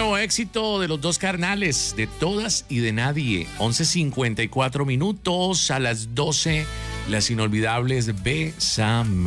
nuevo éxito de los dos carnales, de Todas y de Nadie. 11:54 minutos, a las 12, las inolvidables Bésame.